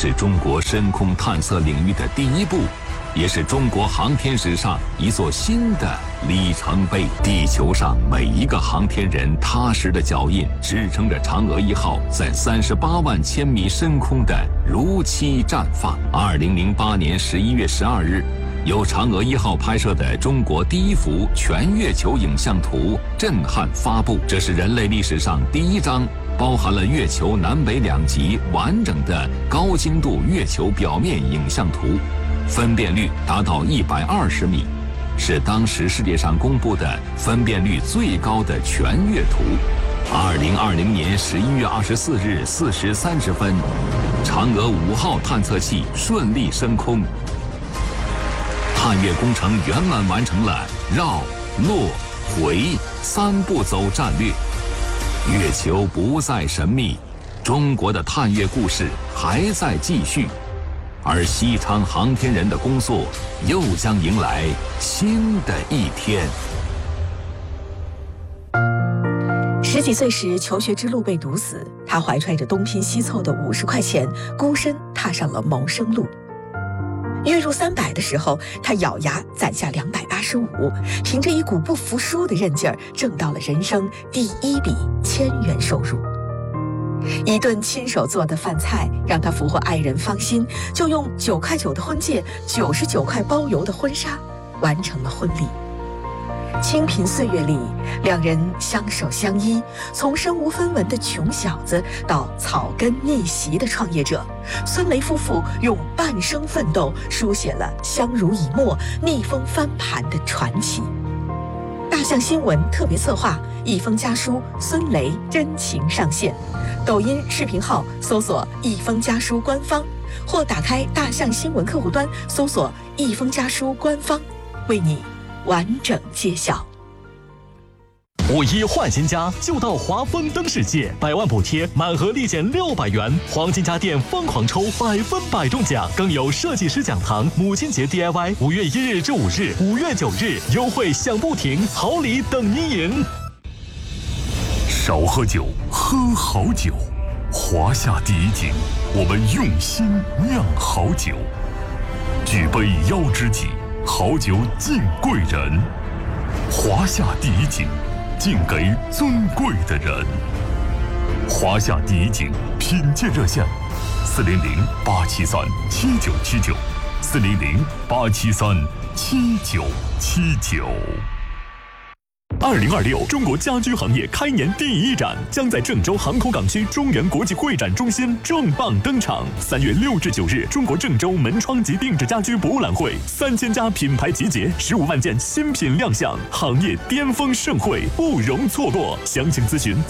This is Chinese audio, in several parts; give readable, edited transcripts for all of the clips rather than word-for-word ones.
是中国深空探测领域的第一步，也是中国航天史上一座新的里程碑。地球上每一个航天人踏实的脚印，支撑着嫦娥1号在38万千米深空的如期绽放。2008年11月12日，由嫦娥1号拍摄的中国第一幅全月球影像图震撼发布，这是人类历史上第一张包含了月球南北两极完整的高精度月球表面影像图，分辨率达到120米，是当时世界上公布的分辨率最高的全月图。2020年11月24日4时30分，嫦娥5号探测器顺利升空，探月工程圆满完成了绕、落、回3步走战略。月球不再神秘，中国的探月故事还在继续，而西昌航天人的工作又将迎来新的一天。 10几岁时，求学之路被堵死，他怀揣着东拼西凑的50块钱，孤身踏上了谋生路。月入300的时候，他咬牙攒下285，凭着一股不服输的韧劲儿，挣到了人生第一笔1000元收入。一顿亲手做的饭菜让他俘获爱人芳心，就用9块9的婚戒、99块包邮的婚纱完成了婚礼。清贫岁月里，两人相守相依，从身无分文的穷小子到草根逆袭的创业者，孙雷夫妇用半生奋斗书写了相濡以沫、逆风翻盘的传奇。大象新闻特别策划，一封家书孙雷真情上线。抖音视频号搜索一封家书官方，或打开大象新闻客户端搜索一封家书官方，为你完整揭晓。 5·1换新家就到华丰灯世界，100万补贴，满额立减600元，黄金家电疯狂抽100%中奖，更有设计师讲堂、母亲节 DIY，5月1日至5日、5月9日优惠享不停，好礼等您赢。 少喝酒，喝好酒。华夏第一井，我们用心酿好酒，举杯邀知己，好酒敬贵人。华夏第一井，敬给尊贵的人。华夏第一井品鉴热线：400-873-7979，400-873-7979。2026中国家居行业开年第一展将在郑州航空港区中原国际会展中心重磅登场。3月6至9日，中国郑州门窗及定制家居博览会，3000家品牌集结，15万件新品亮相，行业巅峰盛会不容错过。详情咨询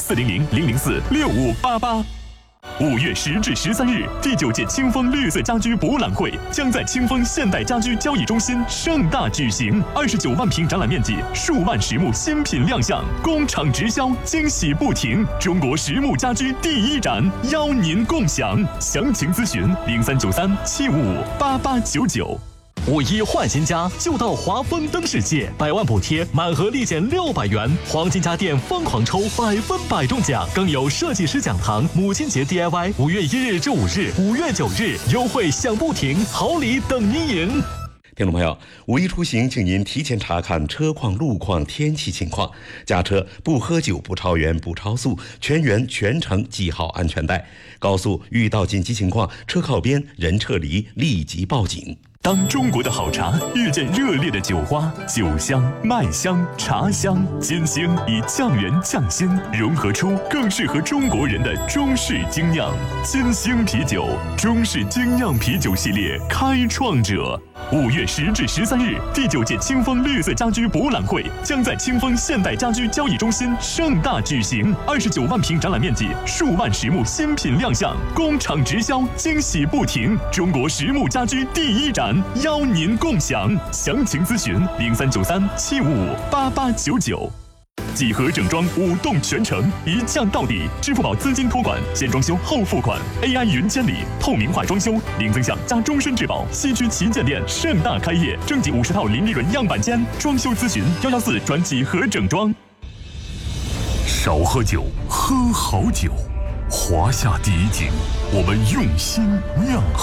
400-004-6588。5月10至13日，第9届清风绿色家居博览会将在清风现代家居交易中心盛大举行，29万平展览面积，数万实木新品亮相，工厂直销，惊喜不停。中国实木家居第一展，邀您共享。详情咨询0393-755-8899。 5·1换新家就到华丰灯世界，100万补贴，满额立减600元，黄金家电疯狂抽100%中奖，更有设计师讲堂、母亲节 DIY，5月1日至5日、5月9日优惠享不停，好礼等您赢。 听众朋友，5·1出行，请您提前查看车况、路况、天气情况，驾车不喝酒、不超员、不超速，全员全程系好安全带。高速遇到紧急情况，车靠边，人撤离，立即报警。 当中国的好茶遇见热烈的酒花，酒香、麦香、茶香，金星以匠人匠心融合出更适合中国人的中式精酿。金星啤酒，中式精酿啤酒系列开创者。5月10至13日，第9届清风绿色家居博览会将在清风现代家居交易中心盛大举行，29万平展览面积，数万实木新品亮相，工厂直销，惊喜不停。中国实木家居第一展，邀您共享。详情咨询0393-755-8899。几何整装5栋全程，一降到底，支付宝资金托管，先装修后付款 ，AI 云监理，透明化装修，零增项加终身质保。西区旗舰店盛大开业，征集50套零利润样板间，装修咨询114转几何整装。少喝酒，喝好酒。华夏第一井，我们用心酿好。